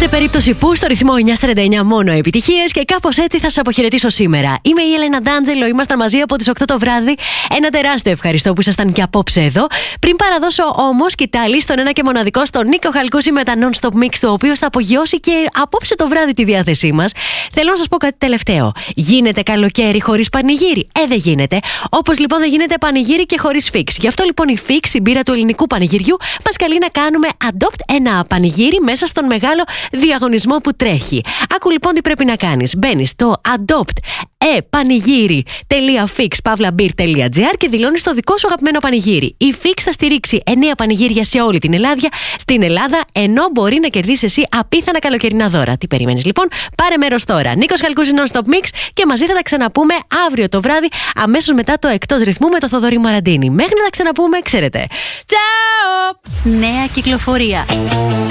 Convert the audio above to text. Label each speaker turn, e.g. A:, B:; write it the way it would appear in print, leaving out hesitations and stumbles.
A: Σε περίπτωση που στο ρυθμό 949 μόνο επιτυχίες και κάπως έτσι θα σας αποχαιρετήσω σήμερα. Είμαι η Έλενα Ντάντζελο, ήμασταν μαζί από τις 8 το βράδυ. Ένα τεράστιο ευχαριστώ που ήσασταν και απόψε εδώ. Πριν παραδώσω όμως κοιτάλη στον ένα και μοναδικό, στον Νίκο Χαλκούση με τα non-stop mix, το οποίο θα απογειώσει και απόψε το βράδυ τη διάθεσή μας. Θέλω να σας πω κάτι τελευταίο. Γίνεται καλοκαίρι χωρίς πανηγύρι? Δεν γίνεται. Όπως λοιπόν δεν γίνεται πανηγύρι και χωρίς Fix. Γι' αυτό λοιπόν η Fix, η μπύρα του ελληνικού πανηγυριού, μας καλεί να κάνουμε adopt ένα πανηγύρι μέσα στον μεγάλο διαγωνισμό που τρέχει. Άκου λοιπόν τι πρέπει να κάνεις. Μπαίνεις στο adopt.panigiri.fix.beer.gr και δηλώνεις το δικό σου αγαπημένο πανηγύρι. Η Fix θα στηρίξει 9 πανηγύρια σε όλη την Ελλάδα, ενώ μπορεί να κερδίσει εσύ απίθανα καλοκαιρινά δώρα. Τι περιμένεις λοιπόν? Πάρε μέρος τώρα. Νίκος Χαλκούζης Non-Stop Mix και μαζί θα τα ξαναπούμε αύριο το βράδυ, αμέσως μετά το Εκτός Ρυθμού με το Θοδωρή Μαραντίνη. Μέχρι να τα ξαναπούμε, ξέρετε. Τσάω!
B: Νέα κυκλοφορία.